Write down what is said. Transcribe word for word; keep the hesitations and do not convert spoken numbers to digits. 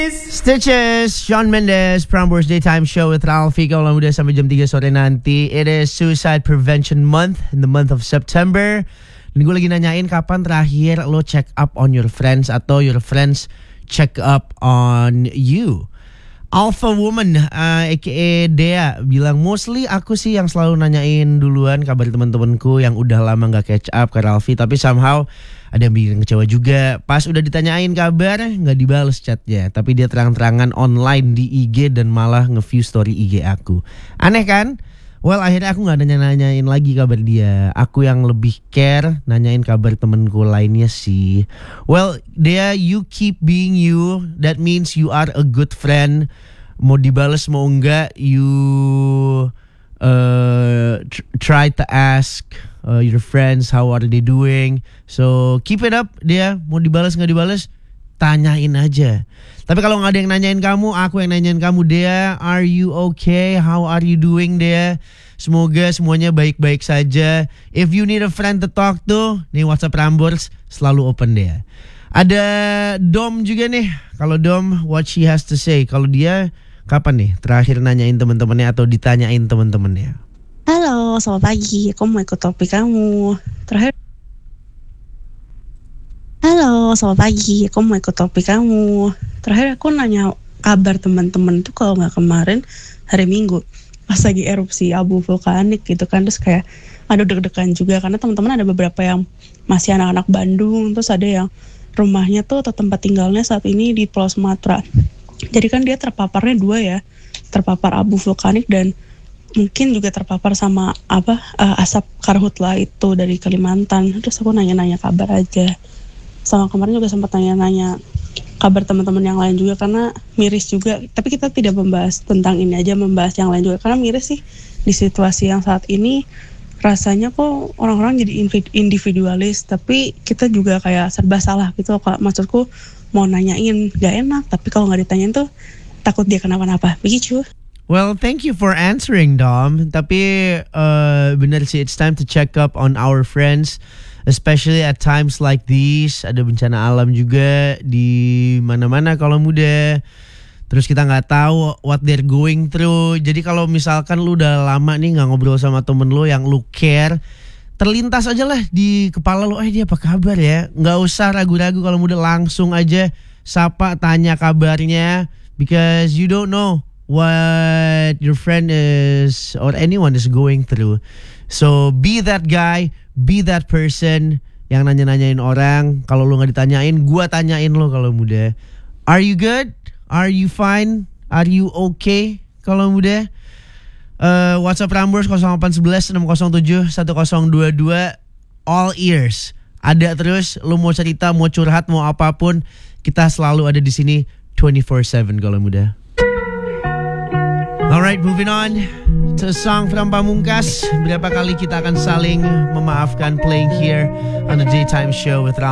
Stitches, Shawn Mendes, Prambors Daytime Show with Ralphie. Kalau udah sampai jam tiga sore nanti. It is Suicide Prevention Month in the month of September. Dan gue lagi nanyain kapan terakhir lo check up on your friends atau your friends check up on you. Alpha Woman, uh, aka Dea, bilang mostly aku sih yang selalu nanyain duluan kabar teman-temanku yang udah lama gak catch up ke Ralphie. Tapi somehow ada yang bikin kecewa juga. Pas udah ditanyain kabar gak dibales chatnya, tapi dia terang-terangan online di I G dan malah nge-view story I G aku. Aneh kan? Well, akhirnya aku gak nanya-nanyain lagi kabar dia. Aku yang lebih care nanyain kabar temenku lainnya sih. Well, Dea, you keep being you. That means you are a good friend. Mau dibales mau enggak, you uh, tr- try to ask uh, your friends how are they doing. So keep it up, Dea. Mau dibales gak dibales, tanyain aja. Tapi kalau nggak ada yang nanyain kamu, aku yang nanyain kamu. Dea, are you okay? How are you doing, Dea? Semoga semuanya baik-baik saja. If you need a friend to talk to, nih WhatsApp Prambors selalu open, Dea. Ada Dom juga nih. Kalau Dom, what she has to say. Kalau dia kapan nih terakhir nanyain teman-temannya atau ditanyain teman-temannya? Halo, selamat pagi. Aku mau ikut topik kamu. Terakhir Halo, selamat pagi. Aku mau ikut topik kamu. Terakhir aku nanya kabar teman-teman tuh kalau nggak kemarin hari Minggu pas lagi erupsi abu vulkanik gitu kan. Terus kayak ada deg-degan juga karena teman-teman ada beberapa yang masih anak-anak Bandung, terus ada yang rumahnya tuh atau tempat tinggalnya saat ini di Pulau Sumatera. Jadi kan dia terpaparnya dua ya, terpapar abu vulkanik dan mungkin juga terpapar sama apa uh, asap karhutla itu dari Kalimantan. Terus aku nanya-nanya kabar aja. Sama kemarin juga sempat nanya-nanya kabar teman-teman yang lain juga karena miris juga. Tapi kita tidak membahas tentang ini aja, membahas yang lain juga karena miris sih di situasi yang saat ini. Rasanya kok orang-orang jadi individualis, tapi kita juga kayak serba salah gitu. Maksudku mau nanyain gak enak, tapi kalau nggak ditanyain tuh takut dia kenapa-napa. Begitu. Well, thank you for answering, Dom. Tapi uh, benar sih, it's time to check up on our friends. Especially at times like these, ada bencana alam juga di mana-mana kalau muda. Terus kita nggak tahu what they're going through. Jadi kalau misalkan lu udah lama nih nggak ngobrol sama temen lu yang lu care, terlintas aja lah di kepala lu, eh dia apa kabar ya? Nggak usah ragu-ragu kalau muda, langsung aja sapa, tanya kabarnya, because you don't know what your friend is or anyone is going through. So be that guy, be that person yang nanya-nanyain orang. Kalau lu gak ditanyain, gua tanyain lo kalau muda. Are you good? Are you fine? Are you okay? Kalau muda. uh, WhatsApp Prambors nol delapan satu satu enam nol tujuh satu nol dua dua. All ears. Ada terus. Lu mau cerita, mau curhat, mau apapun, kita selalu ada di sini twenty-four seven kalau muda. Alright, moving on to a song from Pamungkas. Berapa kali kita akan saling memaafkan, playing here on the Daytime Show with Ram.